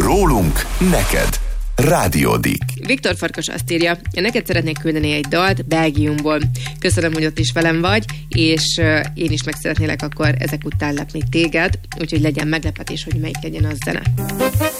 Rólunk neked. Rádiódik. Viktor Farkas azt írja, neked szeretnék küldeni egy dalt Belgiumból. Köszönöm, hogy ott is velem vagy, és én is meg szeretnélek akkor ezek után lepni téged, úgyhogy legyen meglepetés, hogy melyik legyen a zene.